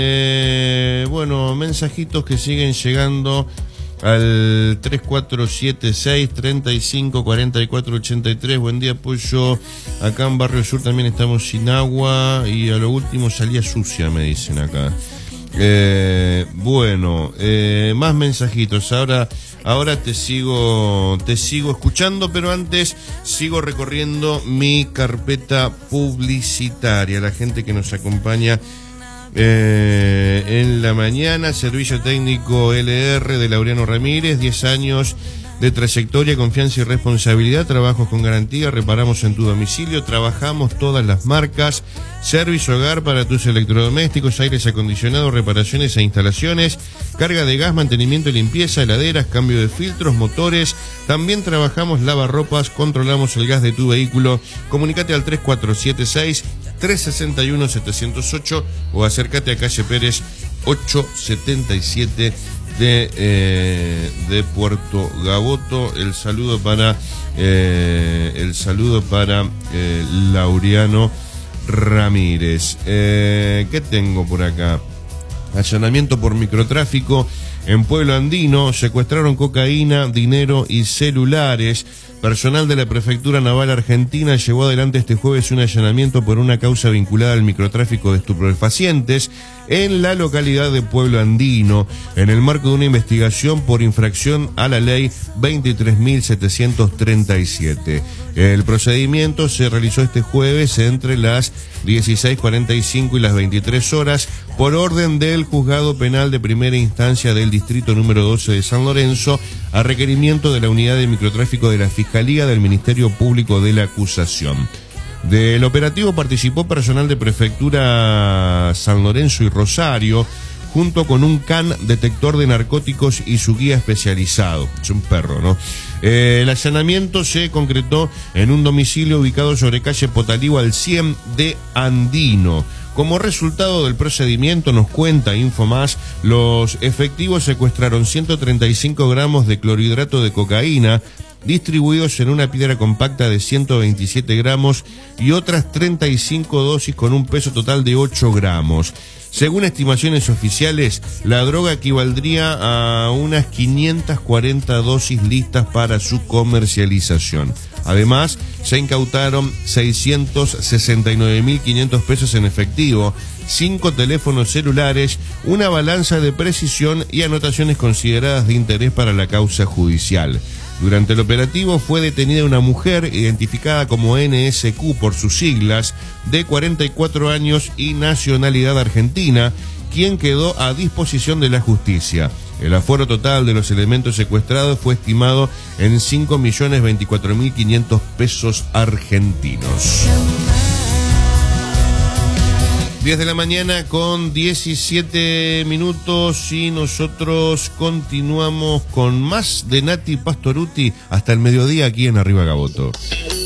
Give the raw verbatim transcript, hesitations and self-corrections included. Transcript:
Eh, bueno, mensajitos que siguen llegando al tres cuatro siete seis, tres cinco, cuatro cuatro ocho tres. Buen día, Pollo. Acá en Barrio Sur también estamos sin agua y a lo último salía sucia, me dicen acá. Eh, bueno, eh, más mensajitos. Ahora, ahora te sigo, te sigo escuchando, pero antes sigo recorriendo mi carpeta publicitaria. La gente que nos acompaña Eh, en la mañana, servicio técnico L R de Laureano Ramírez, diez años de trayectoria, confianza y responsabilidad, trabajos con garantía, reparamos en tu domicilio, trabajamos todas las marcas, servicio hogar para tus electrodomésticos, aires acondicionados, reparaciones e instalaciones, carga de gas, mantenimiento y limpieza, heladeras, cambio de filtros, motores, también trabajamos lavarropas, controlamos el gas de tu vehículo. Comunicate al tres cuatro siete seis, tres seis uno, siete cero ocho o acércate a calle Pérez ochocientos setenta y siete de, eh, de Puerto Gaboto. El saludo para eh, el saludo para eh, Laureano Ramírez. Eh, ¿Qué tengo por acá? Allanamiento por microtráfico en Pueblo Andino, secuestraron cocaína, dinero y celulares. Personal de la Prefectura Naval Argentina llevó adelante este jueves un allanamiento por una causa vinculada al microtráfico de estupefacientes en la localidad de Pueblo Andino, en el marco de una investigación por infracción a la ley veintitrés mil setecientos treinta y siete. El procedimiento se realizó este jueves entre las dieciséis cuarenta y cinco y las veintitrés horas por orden del Juzgado Penal de Primera Instancia del Distrito número doce de San Lorenzo, a requerimiento de la Unidad de Microtráfico de la Fiscalía del Ministerio Público de la Acusación. Del operativo participó personal de Prefectura San Lorenzo y Rosario, junto con un can detector de narcóticos y su guía especializado. Es un perro, ¿no? Eh, el allanamiento se concretó en un domicilio ubicado sobre calle Potalivo al cien de Andino. Como resultado del procedimiento, nos cuenta Infomás, los efectivos secuestraron ciento treinta y cinco gramos de clorhidrato de cocaína, distribuidos en una piedra compacta de ciento veintisiete gramos y otras treinta y cinco dosis con un peso total de ocho gramos. Según estimaciones oficiales, la droga equivaldría a unas quinientas cuarenta dosis listas para su comercialización. Además, se incautaron seiscientos sesenta y nueve mil quinientos pesos en efectivo, cinco teléfonos celulares, una balanza de precisión y anotaciones consideradas de interés para la causa judicial. Durante el operativo fue detenida una mujer identificada como N S Q por sus siglas, de cuarenta y cuatro años y nacionalidad argentina, quien quedó a disposición de la justicia. El aforo total de los elementos secuestrados fue estimado en cinco millones veinticuatro mil quinientos pesos argentinos. diez de la mañana con diecisiete minutos y nosotros continuamos con más de Nati Pastorutti hasta el mediodía aquí en Arriba Gaboto.